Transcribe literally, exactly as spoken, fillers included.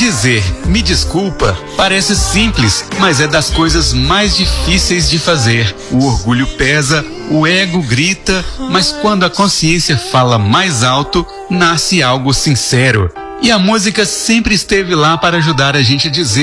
Dizer "me desculpa" parece simples, mas é das coisas mais difíceis de fazer. O orgulho pesa, o ego grita, mas quando a consciência fala mais alto, nasce algo sincero. E a música sempre esteve lá para ajudar a gente a dizer